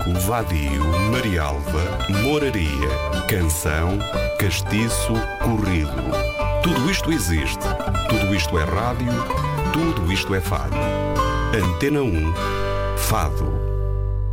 Branco, Vadio, Marialva, Moraria, Canção, Castiço, Corrido. Tudo isto existe, tudo isto é rádio, tudo isto é fado. Antena 1, Fado.